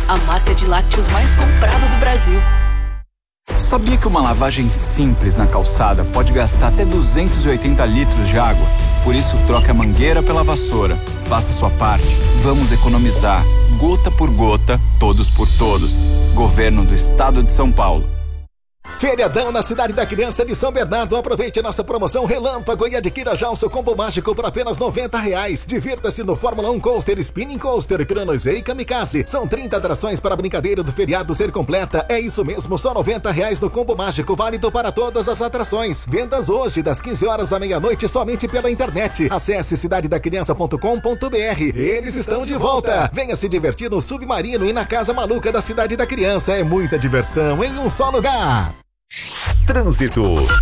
a marca de lácteos mais comprada do Brasil. Sabia que uma lavagem simples na calçada pode gastar até 280 litros de água? Por isso, troque a mangueira pela vassoura. Faça sua parte. Vamos economizar. Gota por gota, todos por todos. Governo do Estado de São Paulo. Feriadão na Cidade da Criança de São Bernardo. Aproveite a nossa promoção Relâmpago e adquira já o seu combo mágico por apenas R$90. Divirta-se no Fórmula 1 Coaster, Spinning Coaster, Cronos e Kamikaze. São 30 atrações para a brincadeira do feriado ser completa. É isso mesmo, só R$90 no combo mágico, válido para todas as atrações. Vendas hoje das 15 horas à meia-noite somente pela internet. Acesse cidadedacriança.com.br. Eles estão de volta. Venha se divertir no Submarino e na Casa Maluca da Cidade da Criança. É muita diversão em um só lugar. Trânsito.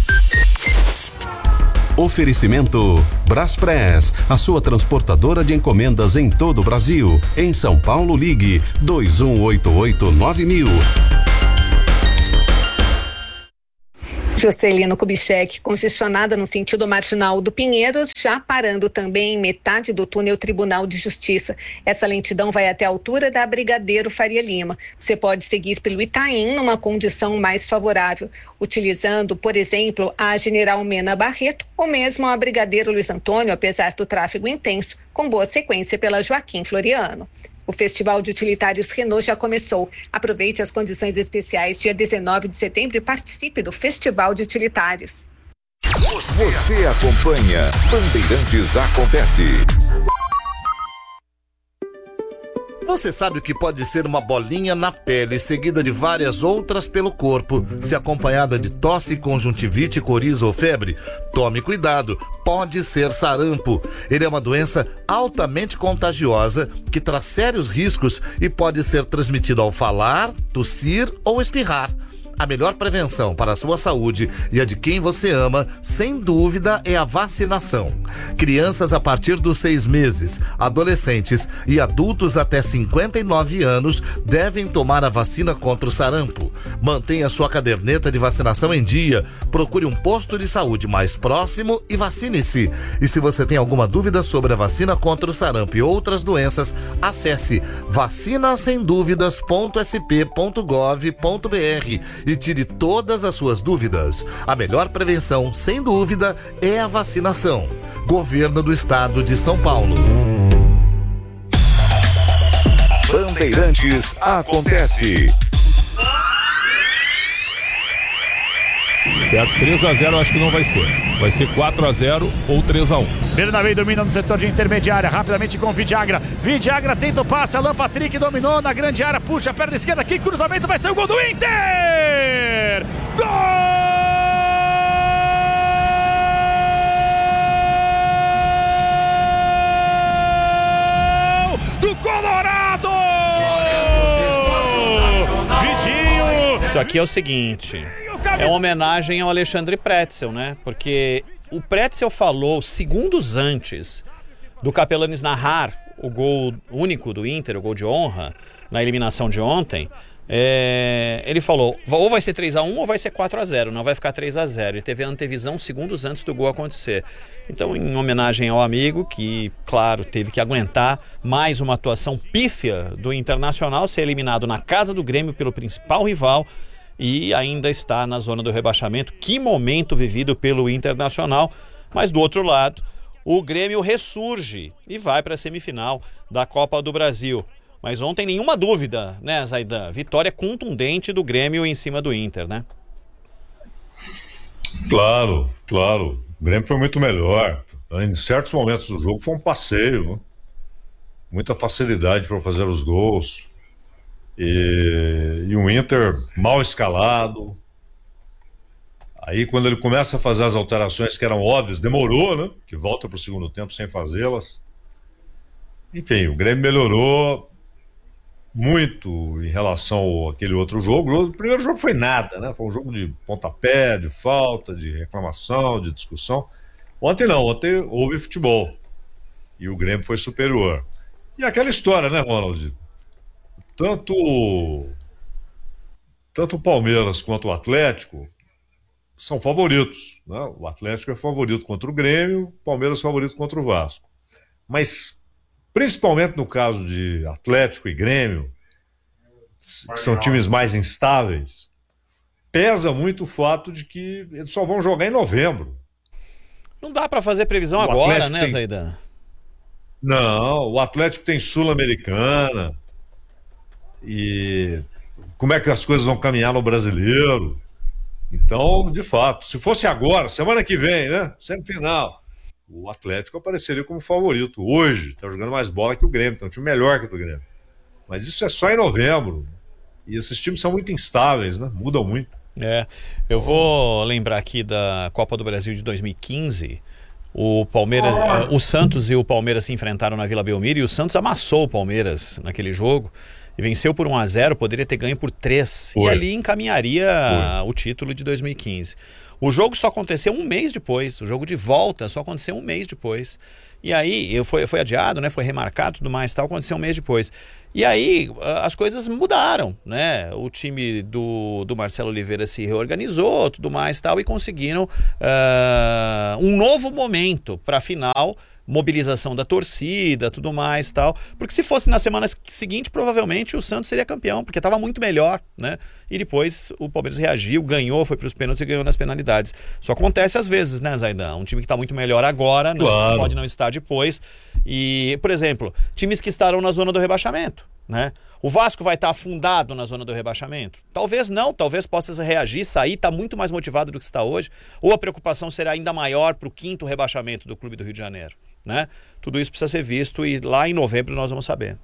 Oferecimento Braspress, a sua transportadora de encomendas em todo o Brasil. Em São Paulo, ligue 2188-9000. Juscelino Kubitschek, congestionada no sentido marginal do Pinheiros, já parando também em metade do túnel Tribunal de Justiça. Essa lentidão vai até a altura da Brigadeiro Faria Lima. Você pode seguir pelo Itaim numa condição mais favorável, utilizando, por exemplo, a General Mena Barreto ou mesmo a Brigadeiro Luiz Antônio, apesar do tráfego intenso, com boa sequência pela Joaquim Floriano. O Festival de Utilitários Renault já começou. Aproveite as condições especiais dia 19 de setembro e participe do Festival de Utilitários. Você acompanha Bandeirantes Acontece. Você sabe o que pode ser uma bolinha na pele, seguida de várias outras pelo corpo, se acompanhada de tosse, conjuntivite, coriza ou febre? Tome cuidado, pode ser sarampo. Ele é uma doença altamente contagiosa que traz sérios riscos e pode ser transmitido ao falar, tossir ou espirrar. A melhor prevenção para a sua saúde e a de quem você ama, sem dúvida, é a vacinação. Crianças a partir dos 6 meses, adolescentes e adultos até 59 anos devem tomar a vacina contra o sarampo. Mantenha sua caderneta de vacinação em dia, procure um posto de saúde mais próximo e vacine-se. E se você tem alguma dúvida sobre a vacina contra o sarampo e outras doenças, acesse vacinasemduvidas.sp.gov.br e tire todas as suas dúvidas. A melhor prevenção, sem dúvida, é a vacinação. Governo do Estado de São Paulo. Bandeirantes Acontece. Certo, 3-0 acho que não vai ser. Vai ser 4-0 ou 3-1. Bernabé domina no setor de intermediária, rapidamente com Vidagra. Vidagra tenta o passe, Alan Patrick dominou na grande área, puxa a perna esquerda aqui, cruzamento, vai ser o gol do Inter! Gol! Do Colorado! Vidinho! Isso aqui é o seguinte... É uma homenagem ao Alexandre Pretzel, né? Porque o Pretzel falou segundos antes do Capelanes narrar o gol único do Inter, o gol de honra, na eliminação de ontem. Ele falou, ou vai ser 3-1 ou vai ser 4-0, não vai ficar 3-0. Ele teve a antevisão segundos antes do gol acontecer. Então, em homenagem ao amigo, que, claro, teve que aguentar mais uma atuação pífia do Internacional, ser eliminado na casa do Grêmio pelo principal rival, e ainda está na zona do rebaixamento. Que momento vivido pelo Internacional. Mas do outro lado, o Grêmio ressurge e vai para a semifinal da Copa do Brasil. Mas ontem nenhuma dúvida, né, Zaidan? Vitória contundente do Grêmio em cima do Inter, né? Claro. O Grêmio foi muito melhor. Em certos momentos do jogo foi um passeio, né? Muita facilidade para fazer os gols. E um Inter mal escalado. Aí quando ele começa a fazer as alterações que eram óbvias, demorou, né? Que volta para o segundo tempo sem fazê-las. Enfim, o Grêmio melhorou muito em relação àquele outro jogo. O primeiro jogo foi nada, né? Foi um jogo de pontapé, de falta, de reclamação, de discussão. Ontem não, ontem houve futebol. E o Grêmio foi superior. E aquela história, né, Ronald? Tanto o Palmeiras quanto o Atlético são favoritos, né? O Atlético é favorito contra o Grêmio, o Palmeiras é favorito contra o Vasco. Mas, principalmente no caso de Atlético e Grêmio, que são times mais instáveis, pesa muito o fato de que eles só vão jogar em novembro. Não dá para fazer previsão agora, né, Zaidan? Não, o Atlético tem Sul-Americana. E como é que as coisas vão caminhar no Brasileiro? Então, de fato, se fosse agora, semana que vem, né? Semifinal, o Atlético apareceria como favorito. Hoje, está jogando mais bola que o Grêmio, tem um time melhor que o do Grêmio. Mas isso é só em novembro. E esses times são muito instáveis, né? Mudam muito. Eu vou lembrar aqui da Copa do Brasil de 2015. O Palmeiras, o Santos e o Palmeiras se enfrentaram na Vila Belmiro e o Santos amassou o Palmeiras naquele jogo e venceu por 1-0, poderia ter ganho por 3 e ali encaminharia o título de 2015. O jogo só aconteceu um mês depois, o jogo de volta só aconteceu um mês depois. E aí, foi adiado, né? Foi remarcado, tudo mais, tal, aconteceu um mês depois. E aí, as coisas mudaram, né? O time do Marcelo Oliveira se reorganizou, tudo mais, tal, e conseguiram um novo momento para a final, mobilização da torcida, tudo mais, tal. Porque se fosse na semana seguinte, provavelmente o Santos seria campeão, porque estava muito melhor, né? E depois o Palmeiras reagiu, ganhou, foi para os pênaltis e ganhou nas penalidades. Só acontece às vezes, né, Zaidan? Um time que está muito melhor agora, não pode não estar depois. E, por exemplo, times que estarão na zona do rebaixamento, né? O Vasco vai estar afundado na zona do rebaixamento? Talvez não, talvez possa reagir, sair, está muito mais motivado do que está hoje. Ou a preocupação será ainda maior para o 5º rebaixamento do Clube do Rio de Janeiro, né? Tudo isso precisa ser visto e lá em novembro nós vamos saber.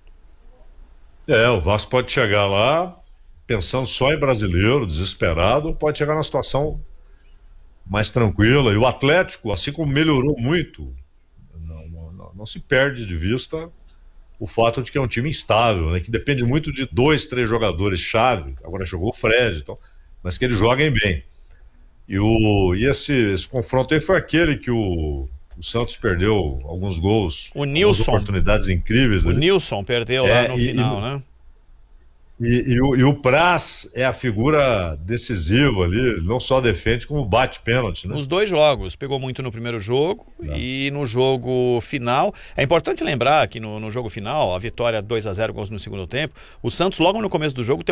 O Vasco pode chegar lá pensando só em brasileiro, desesperado, ou pode chegar numa situação mais tranquila. E o Atlético, assim como melhorou muito, não se perde de vista o fato de que é um time instável, né, que depende muito de 2, 3 jogadores-chave. Agora jogou o Fred, então, mas que eles joguem bem. E esse confronto aí foi aquele que o Santos perdeu alguns gols, o Nilson, oportunidades incríveis. O Nilson perdeu lá no final, né? E o Praz é a figura decisiva ali, não só defende, como bate pênalti, né? Nos 2 jogos, pegou muito no primeiro jogo e no jogo final. É importante lembrar que no jogo final, a vitória 2-0, gols no segundo tempo, o Santos logo no começo do jogo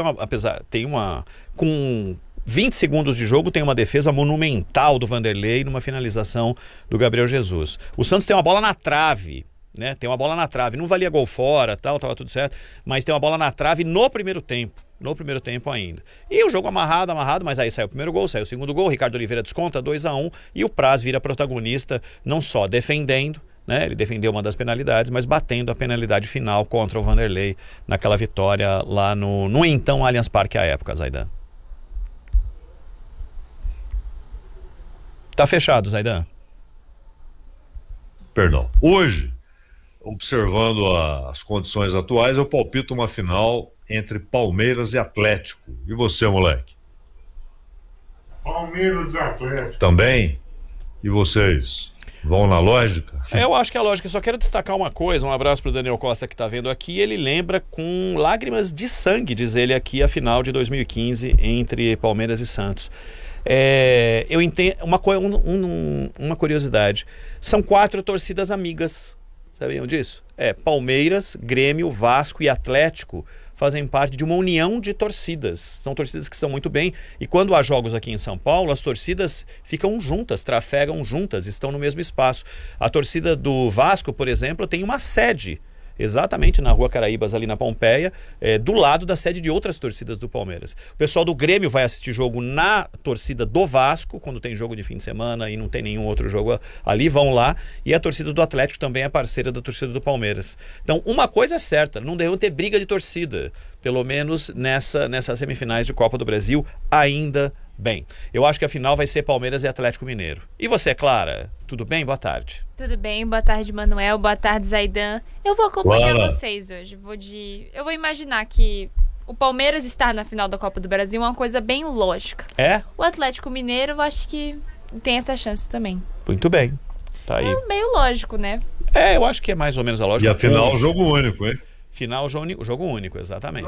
com 20 segundos de jogo, tem uma defesa monumental do Vanderlei numa finalização do Gabriel Jesus. O Santos tem uma bola na trave, né? Tem uma bola na trave, não valia gol fora, tal, tava tudo certo, mas tem uma bola na trave no primeiro tempo ainda. E o jogo amarrado, mas aí saiu o primeiro gol, saiu o segundo gol, Ricardo Oliveira desconta 2-1 e o Praz vira protagonista, não só defendendo, né? Ele defendeu uma das penalidades, mas batendo a penalidade final contra o Vanderlei naquela vitória lá no então Allianz Parque à época, Zaidan. Tá fechado, Zaidan. Perdão. Hoje, observando as condições atuais, eu palpito uma final entre Palmeiras e Atlético. E você, moleque? Palmeiras e Atlético. Também? E vocês? Vão na lógica? Eu acho que é a lógica. Eu só quero destacar uma coisa. Um abraço para o Daniel Costa que está vendo aqui. Ele lembra com lágrimas de sangue, diz ele aqui, a final de 2015 entre Palmeiras e Santos. Eu entendo uma curiosidade. São 4 torcidas amigas. Sabiam disso? Palmeiras, Grêmio, Vasco e Atlético fazem parte de uma união de torcidas. São torcidas que estão muito bem. E quando há jogos aqui em São Paulo, as torcidas ficam juntas, trafegam juntas, estão no mesmo espaço. A torcida do Vasco, por exemplo, tem uma sede exatamente na Rua Caraíbas, ali na Pompeia, do lado da sede de outras torcidas do Palmeiras. O pessoal do Grêmio vai assistir jogo na torcida do Vasco, quando tem jogo de fim de semana e não tem nenhum outro jogo ali, vão lá. E a torcida do Atlético também é parceira da torcida do Palmeiras. Então, uma coisa é certa, não devem ter briga de torcida, pelo menos nessas semifinais de Copa do Brasil, ainda bem. Eu acho que a final vai ser Palmeiras e Atlético Mineiro. E você, Clara? Tudo bem? Boa tarde. Tudo bem, boa tarde, Manuel, boa tarde, Zaidan. Eu vou acompanhar vocês hoje. Eu vou imaginar que o Palmeiras estar na final da Copa do Brasil é uma coisa bem lógica. O Atlético Mineiro, eu acho que tem essa chance também. Muito bem. Tá aí. É meio lógico, né? Eu acho que é mais ou menos a lógica. E a final, jogo único, hein? Final, jogo único, exatamente.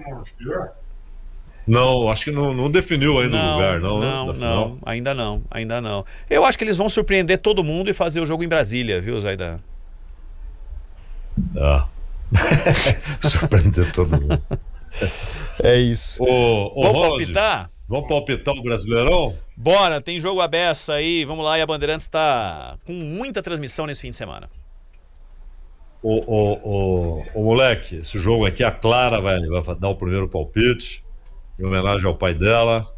Não, acho que não definiu ainda o lugar, não, ainda não. Eu acho que eles vão surpreender todo mundo e fazer o jogo em Brasília, viu, Zaidan? Surpreender todo mundo. É isso. Vamos palpitar? Vamos palpitar o Brasileirão? Bora, tem jogo à beça aí, vamos lá, e a Bandeirantes tá com muita transmissão nesse fim de semana. Moleque, esse jogo aqui, a Clara vai dar o primeiro palpite, em homenagem ao pai dela.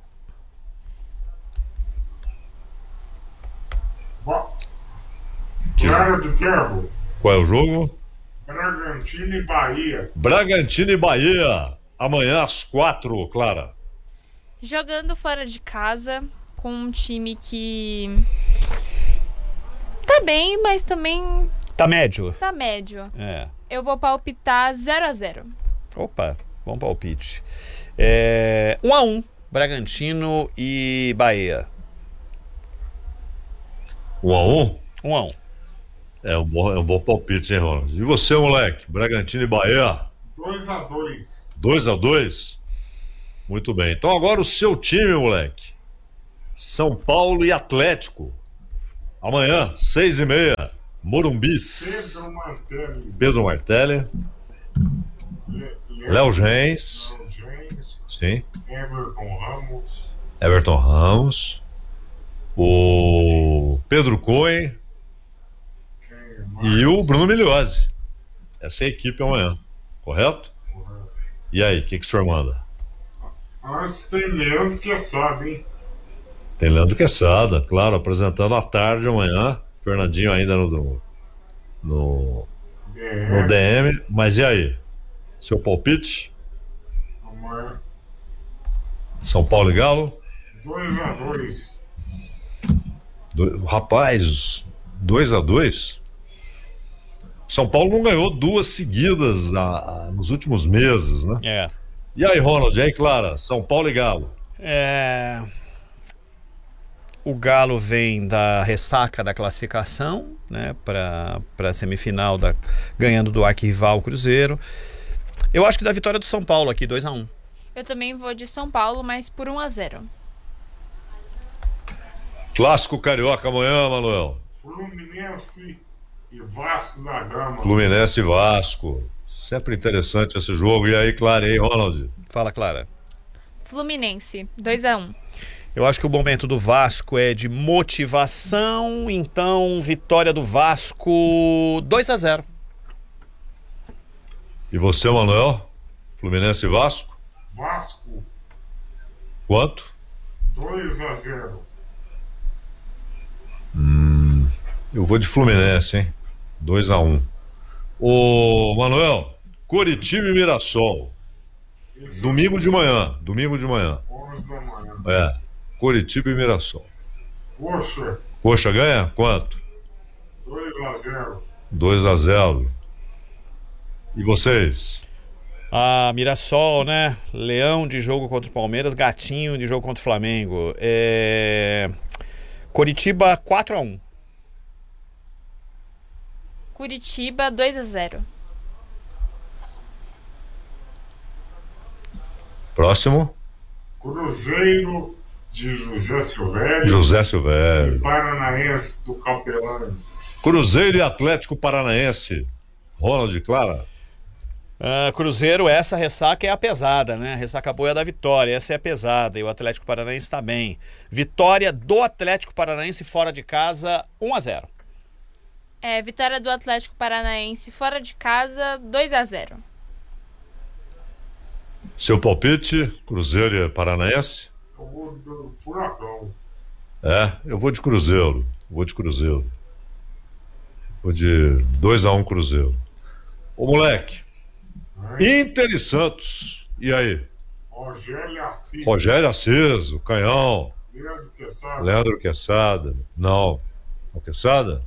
Claro de tempo. Qual é o jogo? Bragantino e Bahia. Bragantino e Bahia, amanhã às 4, Clara. Jogando fora de casa, com um time que tá bem, mas também tá médio. Tá médio. É. Eu vou palpitar 0-0. Opa, bom palpite. 1-1, Bragantino e Bahia. 1-1? 1-1. É um bom palpite, hein, Ronald? E você, moleque? Bragantino e Bahia? 2-2. 2-2? Muito bem. Então agora o seu time, moleque. São Paulo e Atlético. Amanhã, 6h30. Morumbis. Pedro Martelli. Léo Gens. Sim. Everton Ramos. O Pedro Cohen. E o Bruno Migliozzi. Essa é a equipe amanhã. Correto? E aí, o que o senhor manda? Mas tem Leandro Quesada, hein? Tem Leandro Quesada, claro, apresentando à tarde amanhã. Fernandinho ainda no DM. Mas e aí? Seu palpite? Amanhã. São Paulo e Galo? 2-2. Rapaz, 2-2? São Paulo não ganhou 2 seguidas nos últimos meses, né? É. E aí, Ronald, e aí, Clara? São Paulo e Galo? O Galo vem da ressaca da classificação, né, para a semifinal, ganhando do arquirrival Cruzeiro. Eu acho que da vitória do São Paulo aqui, 2-1. Eu também vou de São Paulo, mas por 1-0. Clássico carioca amanhã, Manuel. Fluminense e Vasco da Gama. Fluminense e Vasco. Sempre interessante esse jogo. E aí, Clara, e aí, Ronald? Fala, Clara. Fluminense, 2-1. Eu acho que o momento do Vasco é de motivação, então vitória do Vasco 2-0. E você, Manuel? Fluminense e Vasco? Vasco. Quanto? 2-0. Eu vou de Fluminense, hein? 2-1. Ô, Manuel, Coritiba e Mirassol. Domingo de manhã. 11 da manhã. Coritiba e Mirassol. Coxa ganha? Quanto? 2-0. 2-0. E vocês? Mirassol, né? Leão de jogo contra o Palmeiras, Gatinho de jogo contra o Flamengo. Coritiba 4-1. Curitiba 2-0. Próximo. Cruzeiro de José Silvério. E Paranaense do Capelães. Cruzeiro e Atlético Paranaense. Ronald, Clara. Cruzeiro, essa ressaca é a pesada, né? A ressaca boa é da vitória, essa é a pesada. E o Atlético Paranaense está bem. Vitória do Atlético Paranaense fora de casa, 1-0. Vitória do Atlético Paranaense fora de casa, 2-0. Seu palpite, Cruzeiro e Paranaense? Eu vou do Furacão. Eu vou de Cruzeiro. Vou de 2-1 Cruzeiro. Ô, moleque. Inter e Santos. E aí? Rogério Assis, o Canhão. Leandro Quesada. Não. O Quesada?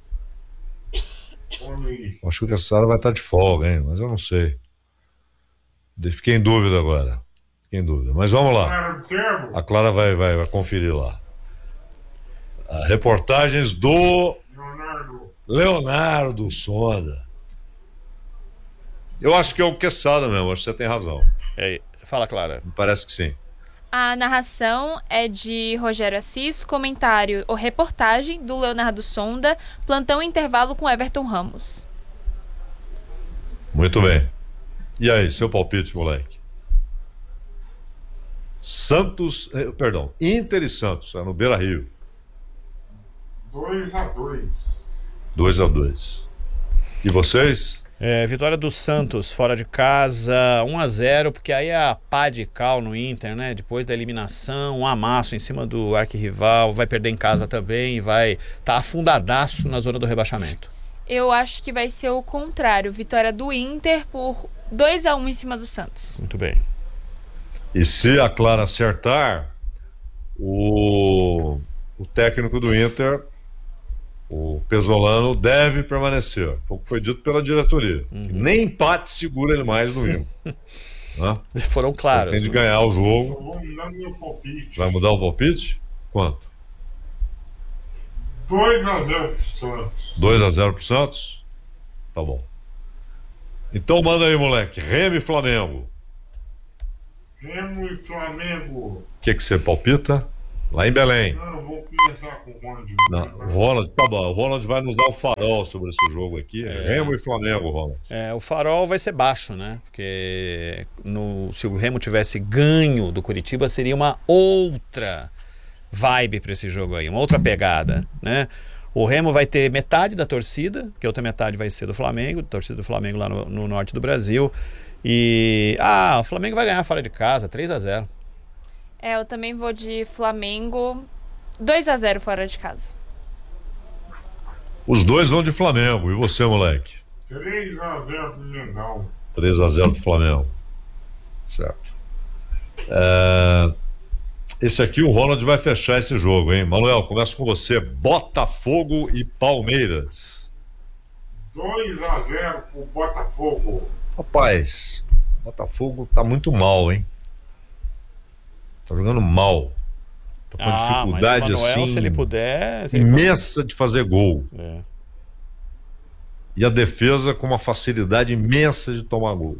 Acho que o Quesada vai estar de folga, hein? Mas eu não sei. Fiquei em dúvida agora. Mas vamos lá. A Clara vai conferir lá. Reportagens do Leonardo Sonda. Eu acho que é o Quesada mesmo, acho que você tem razão. Fala, Clara. Me parece que sim. A narração é de Rogério Assis, comentário ou reportagem do Leonardo Sonda, plantão e intervalo com Everton Ramos. Muito bem. E aí, seu palpite, moleque? Inter e Santos, é no Beira-Rio. 2-2. 2-2. E vocês? Vitória do Santos fora de casa, 1-0, porque aí é a pá de cal no Inter, né? Depois da eliminação, um amasso em cima do arquirrival, vai perder em casa também e vai estar afundadaço na zona do rebaixamento. Eu acho que vai ser o contrário, vitória do Inter por 2-1 em cima do Santos. Muito bem. E se a Clara acertar, o técnico do Inter, o Pesolano, deve permanecer. Foi o que foi dito pela diretoria. Nem empate segura ele mais no Inter. Foram claros. Tem de ganhar o jogo. Eu vou mudar meu palpite. Vai mudar o palpite? Quanto? 2-0 pro Santos. 2-0 pro Santos? Tá bom. Então manda aí, moleque. Remo e Flamengo. Remo e Flamengo. O que você palpita? Lá em Belém. Não, eu vou começar com o Ronald. Não, o Ronald, tá bom. O Ronald vai nos dar um farol sobre esse jogo aqui. Remo e Flamengo, Ronald. O farol vai ser baixo, né? Porque se o Remo tivesse ganho do Curitiba, seria uma outra vibe para esse jogo aí, uma outra pegada, né? O Remo vai ter metade da torcida, que a outra metade vai ser do Flamengo, torcida do Flamengo lá no norte do Brasil. E o Flamengo vai ganhar fora de casa, 3-0. Eu também vou de Flamengo, 2-0 fora de casa. Os dois vão de Flamengo. E você, moleque? 3-0 pro Mengão. 3-0 pro Flamengo. Certo. Esse aqui o Ronald vai fechar esse jogo, hein? Manuel, começa com você. Botafogo e Palmeiras. 2-0 pro Botafogo. Rapaz, o Botafogo tá muito mal, hein? Tá jogando mal. Tá com dificuldade mas o Manuel, assim, se ele puder, imensa de fazer gol. E a defesa com uma facilidade imensa de tomar gol.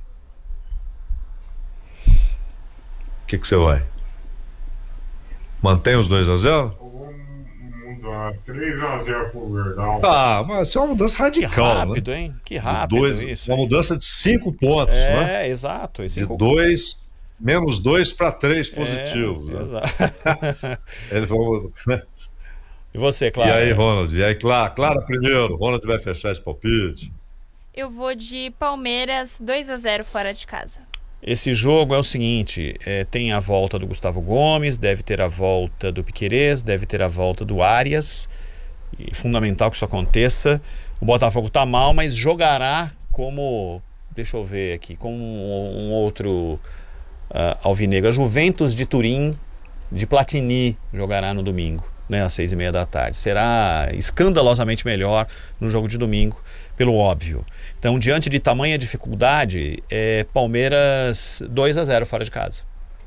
O que você vai? Mantém os 2-0? Eu vou mudar 3-0 pro Verdão. Mas isso é uma mudança radical, que rápido, né? Hein? Que rápido isso. Uma mudança de 5 pontos, né? Exato. De 2, menos 2 para 3 positivos. Né? Exato. Eles vão... E você, Clara? E aí, Ronald? E aí, Clara primeiro. Ronald vai fechar esse palpite. Eu vou de Palmeiras 2-0 fora de casa. Esse jogo é o seguinte, tem a volta do Gustavo Gomes, deve ter a volta do Piquerez, deve ter a volta do Arias, e fundamental que isso aconteça. O Botafogo tá mal, mas jogará como, deixa eu ver aqui, como um outro alvinegro. A Juventus de Turim, de Platini, jogará no domingo, né, às 6h30 da tarde. Será escandalosamente melhor no jogo de domingo, pelo óbvio. Então, diante de tamanha dificuldade, Palmeiras 2-0 fora de casa.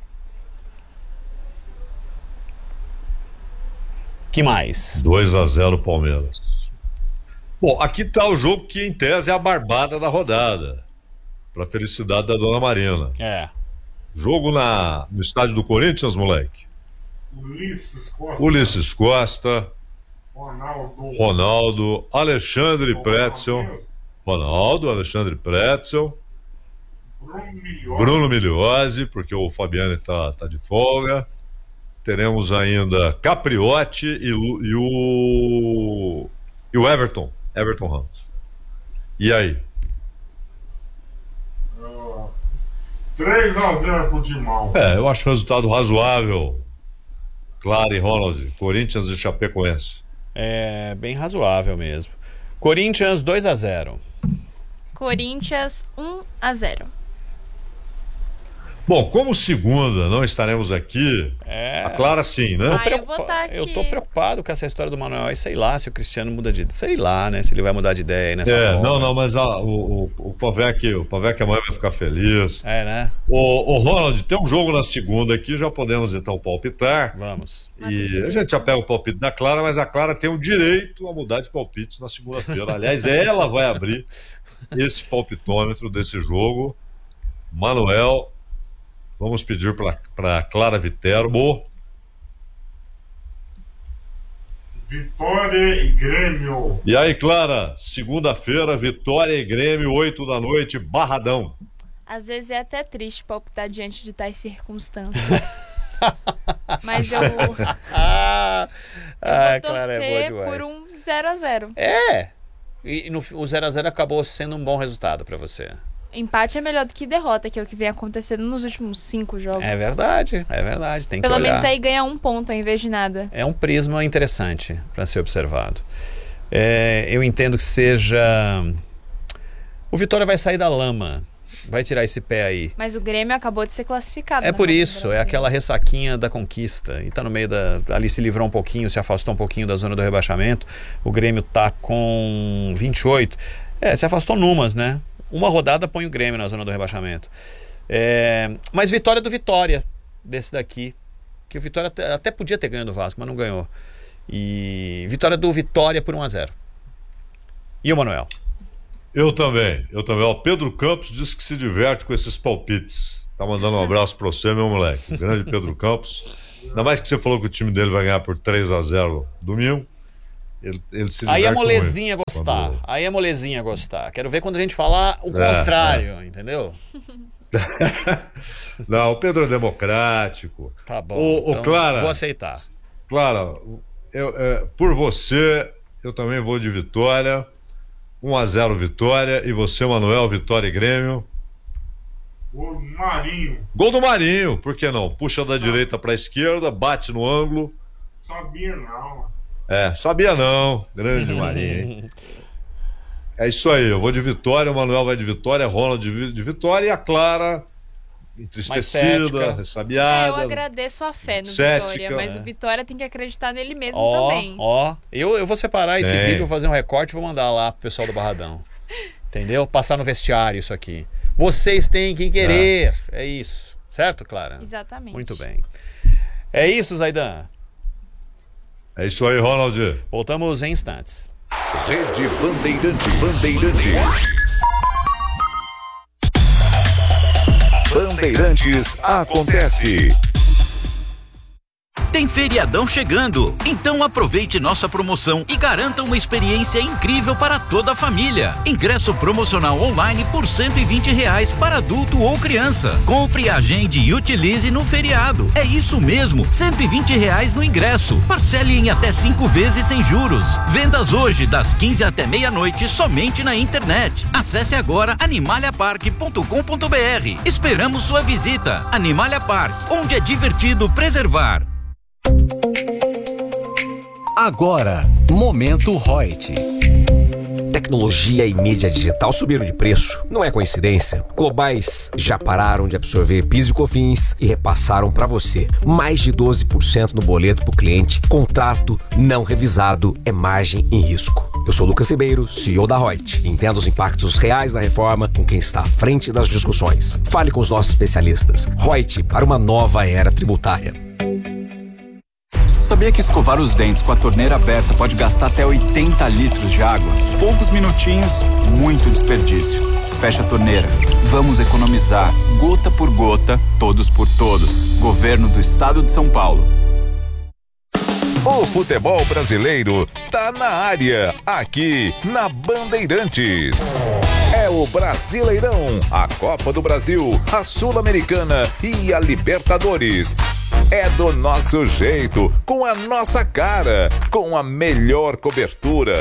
Que mais? 2-0 Palmeiras. Bom, aqui está o jogo que, em tese, é a barbada da rodada. Para felicidade da dona Marina. Jogo no estádio do Corinthians, moleque. Ulisses Costa. Ronaldo. Alexandre Pretzel. Ronaldo, Alexandre Pretzel. Bruno Migliozzi, porque o Fabiano tá de folga. Teremos ainda Capriotti e o Everton Ramos. E aí? 3-0 pro Timão. Eu acho um resultado razoável. Clara e Ronald, Corinthians e Chapecoense. Bem razoável mesmo. Corinthians 2-0. Corinthians 1-0. Bom, como segunda não estaremos aqui, a Clara sim, né? Eu tô preocupado com essa história do Manuel e sei lá se o Cristiano muda de ideia. Sei lá, né? Se ele vai mudar de ideia aí nessa forma. Não, mas o Pavec amanhã vai ficar feliz. Né? O Ronald, tem um jogo na segunda aqui, já podemos então palpitar. Vamos. E a gente já pega o palpite da Clara, mas a Clara tem o direito a mudar de palpites na segunda-feira. Aliás, ela vai abrir esse palpitômetro desse jogo. Manuel, vamos pedir para Clara Viterbo. Vitória e Grêmio. E aí, Clara, segunda-feira, Vitória e Grêmio, 8 da noite, Barradão. Às vezes é até triste palpitar diante de tais circunstâncias. Mas eu vou torcer por um 0-0. E o 0-0 acabou sendo um bom resultado pra você. Empate é melhor do que derrota, que é o que vem acontecendo nos últimos 5 jogos. É verdade. Tem que olhar. Pelo menos aí ganha 1 ponto ao invés de nada. É um prisma interessante para ser observado. Eu entendo que seja... O Vitória vai sair da lama. Vai tirar esse pé aí. Mas o Grêmio acabou de ser classificado. É por isso, é aquela ressaquinha da conquista. E tá no meio ali se livrou um pouquinho, se afastou um pouquinho da zona do rebaixamento. O Grêmio tá com 28. Se afastou numas, né? Uma rodada põe o Grêmio na zona do rebaixamento. Mas vitória do Vitória, desse daqui. Que o Vitória até podia ter ganho do Vasco, mas não ganhou. E vitória do Vitória por 1-0. E o Manuel? Eu também. O Pedro Campos disse que se diverte com esses palpites. Tá mandando um abraço pra você, meu moleque. O grande Pedro Campos. Ainda mais que você falou que o time dele vai ganhar por 3-0 domingo. Ele se diverte. Aí é molezinha gostar. Aí é molezinha gostar. Quero ver quando a gente falar o contrário, entendeu? Não, o Pedro é democrático. Tá bom. Então Clara, vou aceitar. Clara, por você, eu também vou de Vitória. 1-0 Vitória. E você, Manuel, Vitória e Grêmio? Gol do Marinho. Gol do Marinho, por que não? Puxa da direita pra esquerda, bate no ângulo. Sabia não. Sabia não. Grande Marinho, hein? É isso aí, eu vou de Vitória, o Manuel vai de Vitória, Ronald de Vitória e a Clara entristecida, ressabiada. Eu agradeço a fé no Vitória, mas o Vitória tem que acreditar nele mesmo também. Eu vou separar esse vídeo, vou fazer um recorte e vou mandar lá pro pessoal do Barradão. Entendeu? Passar no vestiário isso aqui. Vocês têm que querer. É isso. Certo, Clara? Exatamente. Muito bem. É isso, Zaidan. É isso aí, Ronald. Voltamos em instantes. Rede Bandeirantes. Bandeirantes acontece. Tem feriadão chegando, então aproveite nossa promoção e garanta uma experiência incrível para toda a família. Ingresso promocional online por R$120 para adulto ou criança. Compre, agende e utilize no feriado. É isso mesmo, R$120 no ingresso. Parcele em até 5 vezes sem juros. Vendas hoje das 15 até meia-noite somente na internet. Acesse agora animaliapark.com.br. Esperamos sua visita. Animalia Park, onde é divertido preservar. Agora, Momento Reut. Tecnologia e mídia digital subiram de preço. Não é coincidência. Globais já pararam de absorver PIS e COFINS e repassaram para você. Mais de 12% no boleto para o cliente. Contrato não revisado é margem em risco. Eu sou Lucas Ribeiro, CEO da Reut. Entenda os impactos reais da reforma com quem está à frente das discussões. Fale com os nossos especialistas. Reut para uma nova era tributária. Sabia que escovar os dentes com a torneira aberta pode gastar até 80 litros de água? Poucos minutinhos, muito desperdício. Fecha a torneira. Vamos economizar. Gota por gota, todos por todos. Governo do Estado de São Paulo. O futebol brasileiro tá na área, aqui na Bandeirantes. É o Brasileirão, a Copa do Brasil, a Sul-Americana e a Libertadores. É do nosso jeito, com a nossa cara, com a melhor cobertura,